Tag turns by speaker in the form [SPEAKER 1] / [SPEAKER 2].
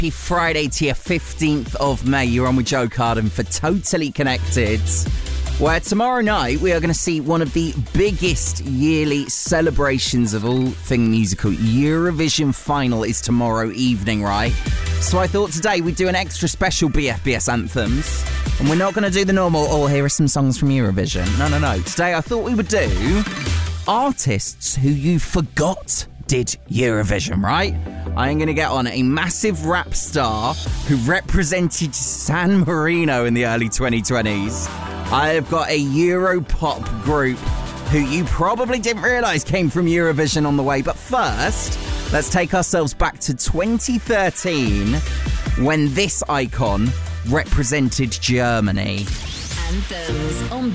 [SPEAKER 1] happy Friday to you, 15th of May. You're on with Joe Carden for Totally Connected, where tomorrow night we are going to see one of the biggest yearly celebrations of all things musical. Eurovision final is tomorrow evening, right? So I thought today we'd do an extra special BFBS anthems. And we're not going to do the normal, here are some songs from Eurovision. No. Today I thought we would do artists who you forgot did Eurovision, right? I'm going to get on a massive rap star who represented San Marino in the early 2020s. I have got a Europop group who you probably didn't realise came from Eurovision on the way. But first, let's take ourselves back to 2013 when this icon represented Germany.
[SPEAKER 2] Anthems on